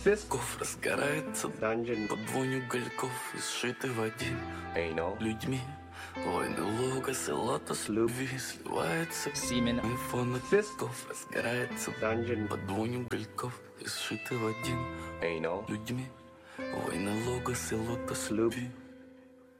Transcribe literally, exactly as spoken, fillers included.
Песков разгорается Dungeon. под вонь угольков и сшиты в один Hey, no. людьми. Войны логос и лотос любви сливается Симен. фон Песков разгорается Dungeon. под вонь угольков и сшиты в один Hey, no. людьми. Войны логос и лотос Люб. любви